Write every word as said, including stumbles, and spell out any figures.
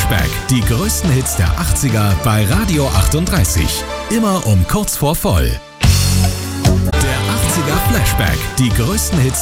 Flashback. Die größten Hits der achtziger bei Radio achtunddreißig. Immer um kurz vor voll. Der achtziger Flashback. Die größten Hits